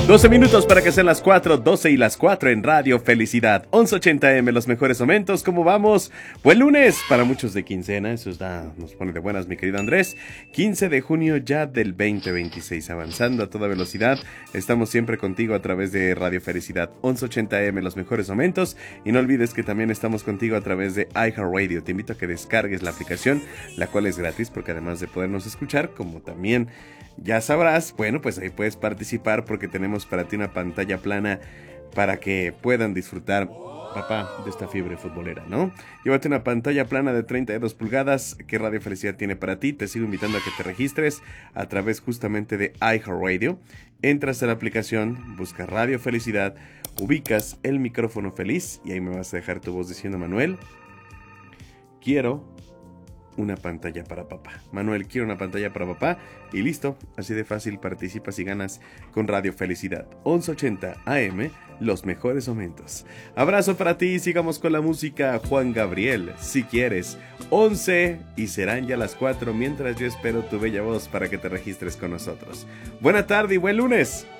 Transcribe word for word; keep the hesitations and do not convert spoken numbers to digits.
doce minutos para que sean las cuatro, doce y las cuatro en Radio Felicidad. once ochenta eme, los mejores momentos. ¿Cómo vamos? Buen lunes para muchos de quincena. Eso está, nos pone de buenas, mi querido Andrés. quince de junio ya del veinte veintiséis. Avanzando a toda velocidad. Estamos siempre contigo a través de Radio Felicidad. once ochenta eme, los mejores momentos. Y no olvides que también estamos contigo a través de iHeartRadio. Te invito a que descargues la aplicación, la cual es gratis, porque además de podernos escuchar, como también ya sabrás, bueno, pues ahí puedes participar porque tenemos para ti una pantalla plana para que puedan disfrutar, papá, de esta fiebre futbolera, ¿no? Llévate una pantalla plana de treinta y dos pulgadas que Radio Felicidad tiene para ti. Te sigo invitando a que te registres a través justamente de iHeartRadio. Entras a la aplicación, buscas Radio Felicidad, ubicas el micrófono feliz y ahí me vas a dejar tu voz diciendo: Manuel, quiero una pantalla para papá. Manuel, quiero una pantalla para papá. Y listo, así de fácil participas y ganas con Radio Felicidad. once ochenta eme, los mejores momentos. Abrazo para ti, sigamos con la música. Juan Gabriel, si quieres. once y serán ya las cuatro mientras yo espero tu bella voz para que te registres con nosotros. Buena tarde y buen lunes.